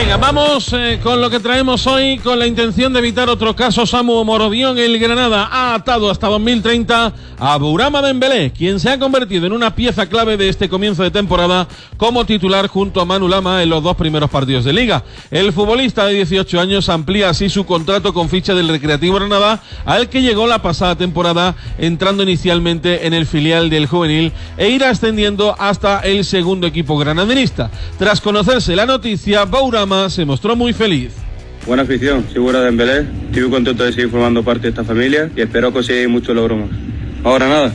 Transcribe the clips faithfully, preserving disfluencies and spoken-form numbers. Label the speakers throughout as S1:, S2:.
S1: Venga, vamos eh, con lo que traemos hoy, con la intención de evitar otro caso. Samu Morodion, el Granada, ha atado hasta dos mil treinta a Bourama Dembélé, quien se ha convertido en una pieza clave de este comienzo de temporada como titular junto a Manu Lama en los dos primeros partidos de Liga. El futbolista de dieciocho años amplía así su contrato con ficha del Recreativo Granada, al que llegó la pasada temporada, entrando inicialmente en el filial del juvenil e irá ascendiendo hasta el segundo equipo granadinista. Tras conocerse la noticia, Bourama se mostró muy feliz.
S2: Buena afición, segura de Dembélé. Estoy muy contento de seguir formando parte de esta familia y espero conseguir mucho logro más. Ahora nada.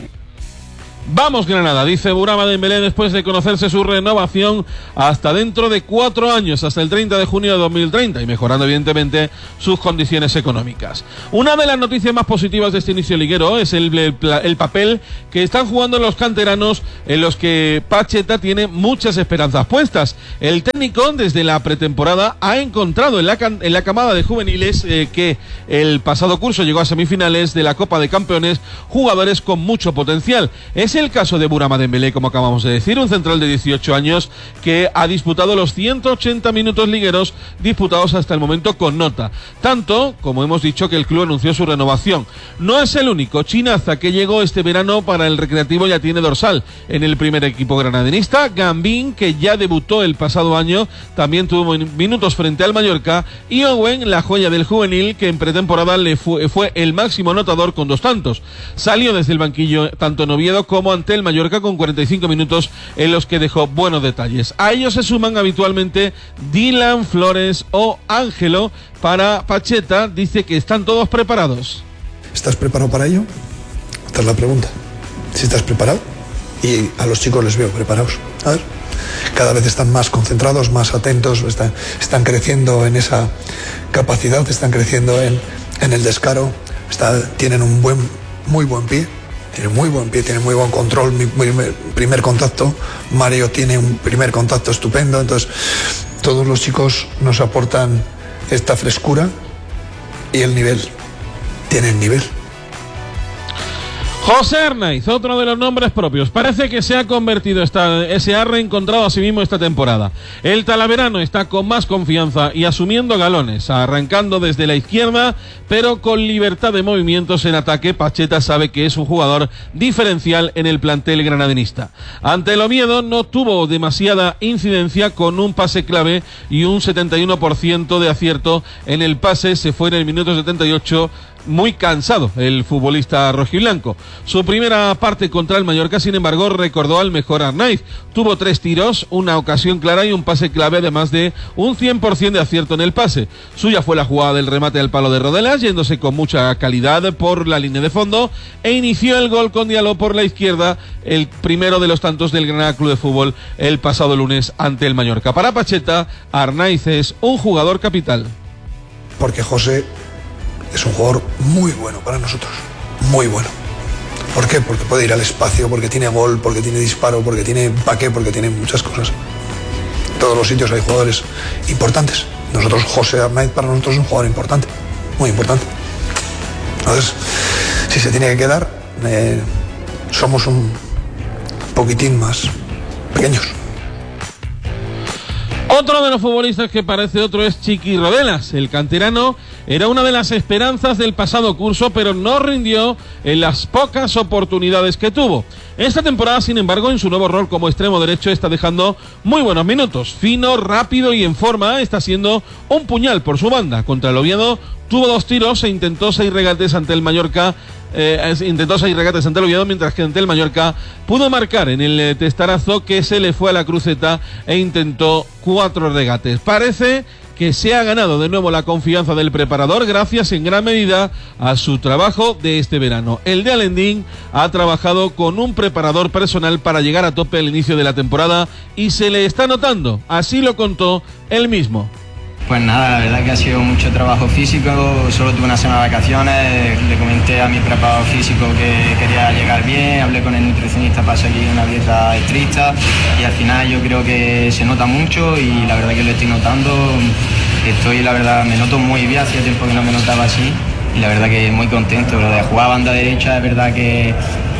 S1: Vamos Granada, dice Bourama Dembélé después de conocerse su renovación hasta dentro de cuatro años, hasta el treinta de junio de dos mil treinta, y mejorando evidentemente sus condiciones económicas. Una de las noticias más positivas de este inicio liguero es el, el, el papel que están jugando los canteranos, en los que Pacheta tiene muchas esperanzas puestas. El técnico desde la pretemporada ha encontrado en la, en la camada de juveniles eh, que el pasado curso llegó a semifinales de la Copa de Campeones jugadores con mucho potencial. Es el caso de Bourama Dembélé, como acabamos de decir, un central de dieciocho años que ha disputado los ciento ochenta minutos ligueros disputados hasta el momento con nota. Tanto, como hemos dicho, que el club anunció su renovación. No es el único chinaza que llegó este verano para el Recreativo, ya tiene dorsal en el primer equipo granadinista. Gambín, que ya debutó el pasado año, también tuvo minutos frente al Mallorca. Y Owen, la joya del juvenil, que en pretemporada le fue, fue el máximo anotador con dos tantos. Salió desde el banquillo tanto en Oviedo como ante el Mallorca con cuarenta y cinco minutos en los que dejó buenos detalles. A ellos se suman habitualmente Dylan, Flores o Ángelo. Para Pacheta dice que están todos preparados.
S3: ¿Estás preparado para ello? Esta es la pregunta. Si estás preparado, y a los chicos les veo preparados. A ver, cada vez están más concentrados, más atentos, están, están creciendo en esa capacidad, están creciendo en, en el descaro, está, tienen un buen, muy buen pie. Tiene muy buen pie, tiene muy buen control, mi, mi, mi primer contacto. Mario tiene un primer contacto estupendo. Entonces, todos los chicos nos aportan esta frescura y el nivel. Tienen nivel.
S1: José Arnaiz, otro de los nombres propios, parece que se ha convertido, esta, se ha reencontrado a sí mismo esta temporada. El talaverano está con más confianza y asumiendo galones, arrancando desde la izquierda, pero con libertad de movimientos en ataque. Pacheta sabe que es un jugador diferencial en el plantel granadinista. Ante el Oviedo no tuvo demasiada incidencia, con un pase clave y un setenta y uno por ciento de acierto en el pase. Se fue en el minuto setenta y ocho, muy cansado el futbolista rojiblanco. Su primera parte contra el Mallorca, sin embargo, recordó al mejor Arnaiz. Tuvo tres tiros, una ocasión clara y un pase clave, además de un cien por ciento de acierto en el pase. Suya fue la jugada del remate al palo de Rodelas, yéndose con mucha calidad por la línea de fondo, e inició el gol con Diallo por la izquierda, el primero de los tantos del Granada Club de Fútbol el pasado lunes ante el Mallorca. Para Pacheta, Arnaiz es un jugador capital.
S3: Porque José es un jugador muy bueno para nosotros, muy bueno. ¿Por qué? Porque puede ir al espacio, porque tiene gol, porque tiene disparo, porque tiene empaque, porque tiene muchas cosas. En todos los sitios hay jugadores importantes. Nosotros, José Arnaiz para nosotros es un jugador importante, muy importante. Entonces, si se tiene que quedar, eh, somos un poquitín más pequeños.
S1: Otro de los futbolistas que parece otro es Chiqui Rodelas. El canterano era una de las esperanzas del pasado curso, pero no rindió en las pocas oportunidades que tuvo. Esta temporada, sin embargo, en su nuevo rol como extremo derecho está dejando muy buenos minutos. Fino, rápido y en forma, está siendo un puñal por su banda. Contra el Oviedo tuvo dos tiros e intentó seis regates ante el Mallorca. Eh, intentó seis regates ante el Oviedo, mientras que ante el Mallorca pudo marcar en el eh, testarazo, que se le fue a la cruceta, e intentó cuatro regates. Parece que se ha ganado de nuevo la confianza del preparador gracias en gran medida a su trabajo de este verano. El de Alendín ha trabajado con un preparador personal para llegar a tope al inicio de la temporada y se le está notando, así lo contó él mismo.
S4: Pues nada, la verdad que ha sido mucho trabajo físico, solo tuve una semana de vacaciones, le comenté a mi preparador físico que quería llegar bien, hablé con el nutricionista para seguir una dieta estricta y al final yo creo que se nota mucho y la verdad que lo estoy notando, estoy la verdad, me noto muy bien, hacía tiempo que no me notaba así y la verdad que muy contento. Lo de jugar a banda derecha es verdad que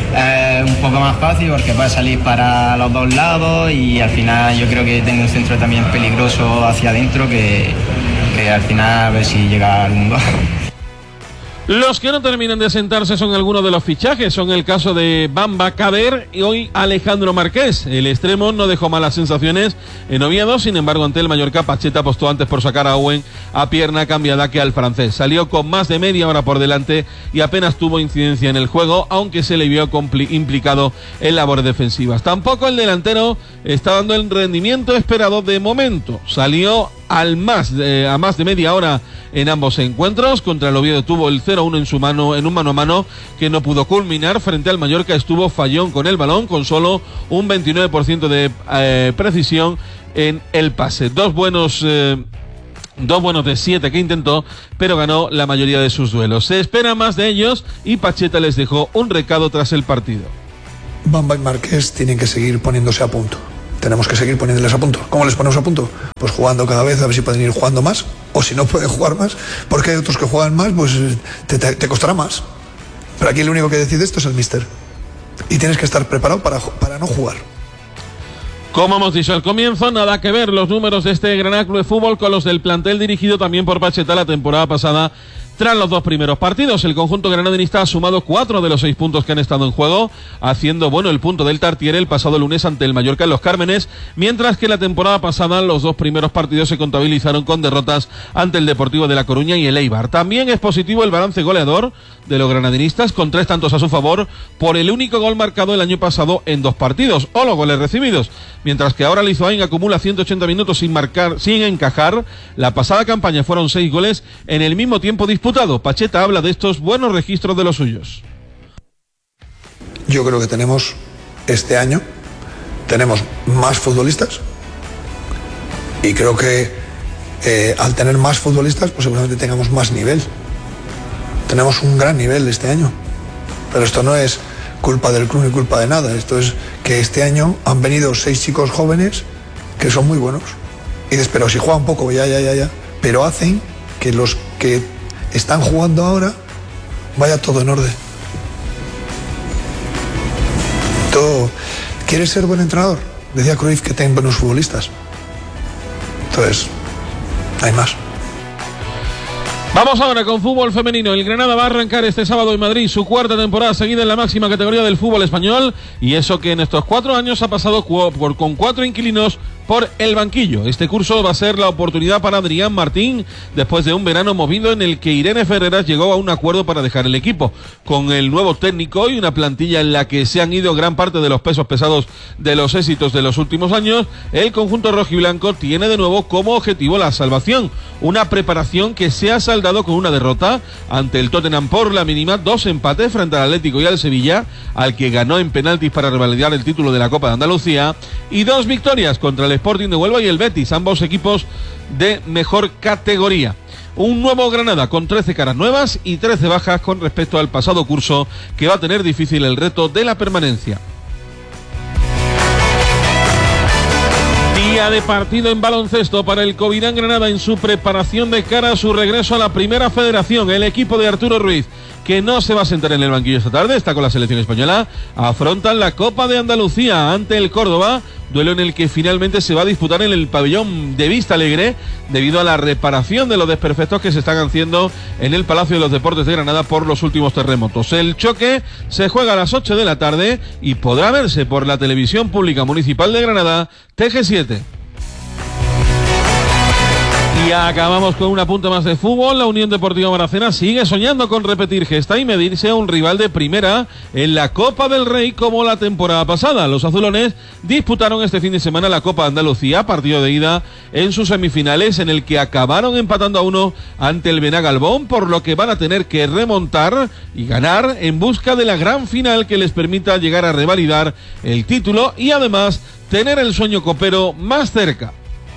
S4: es un poco más fácil porque puede salir para los dos lados y al final yo creo que tengo un centro también peligroso hacia adentro que, que al final a ver si llega algún gol.
S1: Los que no terminan de sentarse son algunos de los fichajes. Son el caso de Bamba Caber y hoy Alejandro Marqués. El extremo no dejó malas sensaciones en Oviedo. Sin embargo, ante el Mallorca, Pacheta apostó antes por sacar a Owen a pierna cambiada que al francés. Salió con más de media hora por delante y apenas tuvo incidencia en el juego, aunque se le vio implicado en labores defensivas. Tampoco el delantero está dando el rendimiento esperado de momento. Salió al más de, a más de media hora en ambos encuentros. Contra el Oviedo tuvo el cero uno en su mano, en un mano a mano que no pudo culminar. Frente al Mallorca estuvo fallón con el balón, con solo un veintinueve por ciento de eh, precisión en el pase. Dos buenos eh, Dos buenos de siete que intentó, pero ganó la mayoría de sus duelos. Se espera más de ellos y Pacheta les dejó un recado tras el partido.
S3: Bamba y Marqués tienen que seguir poniéndose a punto. Tenemos que seguir poniéndoles a punto. ¿Cómo les ponemos a punto? Pues jugando cada vez, a ver si pueden ir jugando más, o si no pueden jugar más, porque hay otros que juegan más, pues te, te, te costará más. Pero aquí el único que decide esto es el míster. Y tienes que estar preparado para, para no jugar.
S1: Como hemos dicho al comienzo, nada que ver los números de este Granada Club de Fútbol con los del plantel dirigido también por Pacheta la temporada pasada. Tras los dos primeros partidos, el conjunto granadinista ha sumado cuatro de los seis puntos que han estado en juego, haciendo bueno el punto del Tartiere el pasado lunes ante el Mallorca en Los Cármenes, mientras que la temporada pasada los dos primeros partidos se contabilizaron con derrotas ante el Deportivo de La Coruña y el Eibar. También es positivo el balance goleador de los granadinistas, con tres tantos a su favor, por el único gol marcado el año pasado en dos partidos, o los goles recibidos, mientras que ahora Lizoain acumula ciento ochenta minutos sin marcar, sin encajar. La pasada campaña fueron seis goles en el mismo tiempo disputado. Pacheta habla de estos buenos registros de los suyos.
S3: Yo creo que tenemos este año tenemos más futbolistas y creo que eh, al tener más futbolistas pues seguramente tengamos más nivel. Tenemos un gran nivel este año, pero esto no es culpa del club ni culpa de nada. Esto es que este año han venido seis chicos jóvenes que son muy buenos y dices, pero si juegan poco, ya, ya, ya, ya, pero hacen que los que están jugando ahora vaya todo en orden. Todo. ¿Quieres ser buen entrenador? Decía Cruyff que ten buenos futbolistas. Entonces, hay más.
S1: Vamos ahora con fútbol femenino. El Granada va a arrancar este sábado en Madrid su cuarta temporada seguida en la máxima categoría del fútbol español, y eso que en estos cuatro años ha pasado cu- por, con cuatro inquilinos por el banquillo. Este curso va a ser la oportunidad para Adrián Martín, después de un verano movido en el que Irene Ferreras llegó a un acuerdo para dejar el equipo. Con el nuevo técnico y una plantilla en la que se han ido gran parte de los pesos pesados de los éxitos de los últimos años, el conjunto rojiblanco tiene de nuevo como objetivo la salvación. Una preparación que se ha saldado con una derrota ante el Tottenham por la mínima, dos empates frente al Atlético y al Sevilla, al que ganó en penaltis para revalidar el título de la Copa de Andalucía, y dos victorias contra el Sporting de Huelva y el Betis, ambos equipos de mejor categoría. Un nuevo Granada con trece caras nuevas y trece bajas con respecto al pasado curso, que va a tener difícil el reto de la permanencia. Día de partido en baloncesto para el Covirán Granada en su preparación de cara a su regreso a la Primera Federación. El equipo de Arturo Ruiz, que no se va a sentar en el banquillo esta tarde, está con la selección española, afrontan la Copa de Andalucía ante el Córdoba, duelo en el que finalmente se va a disputar en el pabellón de Vista Alegre debido a la reparación de los desperfectos que se están haciendo en el Palacio de los Deportes de Granada por los últimos terremotos. El choque se juega a las ocho de la tarde y podrá verse por la televisión pública municipal de Granada, T G siete. Y acabamos con una punta más de fútbol. La Unión Deportiva Maracena sigue soñando con repetir gesta y medirse a un rival de primera en la Copa del Rey como la temporada pasada. Los azulones disputaron este fin de semana la Copa de Andalucía, partido de ida en sus semifinales, en el que acabaron empatando a uno ante el Benagalbón, por lo que van a tener que remontar y ganar en busca de la gran final que les permita llegar a revalidar el título y además tener el sueño copero más cerca.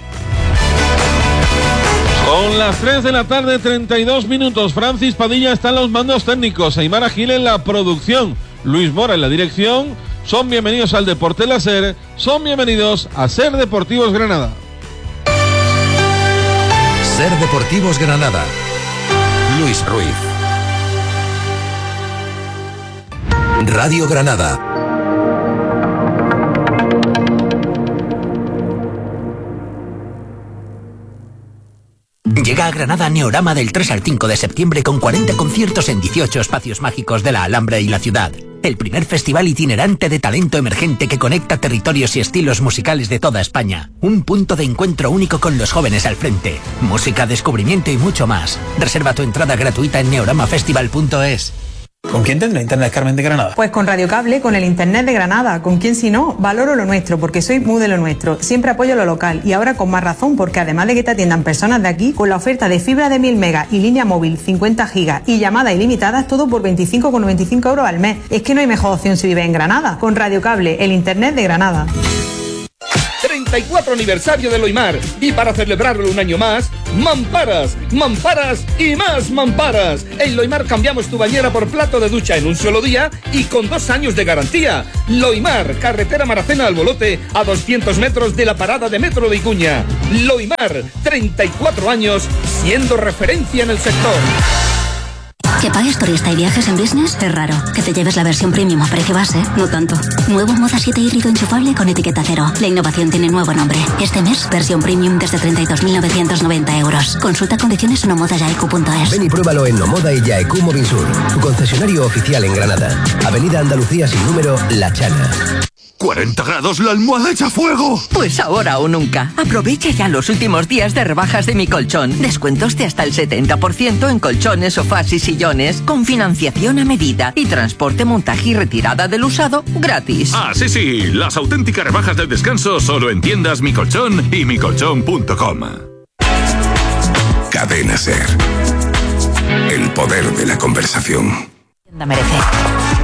S1: Son las tres de la tarde, treinta y dos minutos. Francis Padilla está en los mandos técnicos, Aymara Gil en la producción, Luis Mora en la dirección. Son bienvenidos al Deporte La SER, son bienvenidos a SER Deportivos Granada.
S5: SER Deportivos Granada, Luis Ruiz. Radio Granada.
S6: Llega a Granada Neorama del tres al cinco de septiembre con cuarenta conciertos en dieciocho espacios mágicos de la Alhambra y la ciudad. El primer festival itinerante de talento emergente que conecta territorios y estilos musicales de toda España. Un punto de encuentro único con los jóvenes al frente. Música, descubrimiento y mucho más. Reserva tu entrada gratuita en neorama festival punto es.
S7: ¿Con quién tendrá internet Carmen de Granada?
S8: Pues con Radio Cable, con el internet de Granada. ¿Con quién si no? Valoro lo nuestro, porque soy muy de lo nuestro. Siempre apoyo lo local y ahora con más razón, porque además de que te atiendan personas de aquí, con la oferta de fibra de mil megas y línea móvil cincuenta gigas y llamadas ilimitadas, todo por veinticinco con noventa y cinco euros al mes. Es que no hay mejor opción si vives en Granada. Con Radio Cable, el internet de Granada.
S9: treinta y cuatro aniversario de Loimar, y para celebrarlo un año más, mamparas, mamparas y más mamparas. En Loimar cambiamos tu bañera por plato de ducha en un solo día y con dos años de garantía. Loimar, carretera Maracena al Bolote, a doscientos metros de la parada de metro de Icuña. Loimar, treinta y cuatro años siendo referencia en el sector.
S10: Que pagues turista y viajes en business es raro. Que te lleves la versión premium a precio base, no tanto. Nuevo Moda siete híbrido enchufable con etiqueta cero. La innovación tiene nuevo nombre. Este mes, versión premium desde treinta y dos mil novecientos noventa euros. Consulta condiciones en omoda yaecu punto es.
S5: Ven y pruébalo en Omoda y Yaecu Mobilsur, tu concesionario oficial en Granada. Avenida Andalucía sin número, La Chana.
S11: cuarenta grados, la almohada echa fuego.
S12: Pues ahora o nunca. Aprovecha ya los últimos días de rebajas de Mi Colchón. Descuentos de hasta el setenta por ciento en colchones, sofás y sillones, con financiación a medida y transporte, montaje y retirada del usado gratis.
S11: Ah, sí, sí, las auténticas rebajas del descanso solo en tiendas Mi Colchón y mi colchón punto com.
S13: Cadena SER. El poder de la conversación.
S12: Merece.